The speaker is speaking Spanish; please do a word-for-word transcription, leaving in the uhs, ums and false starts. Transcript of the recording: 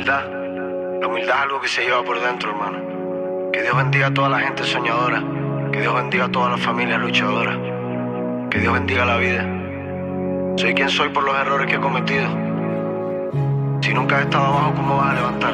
humildad. La humildad es algo que se lleva por dentro, hermano. Que Dios bendiga a toda la gente soñadora. Que Dios bendiga a todas las familias luchadoras. Que Dios bendiga la vida. Soy quien soy por los errores que he cometido. Si nunca has estado abajo, ¿cómo vas a levantar?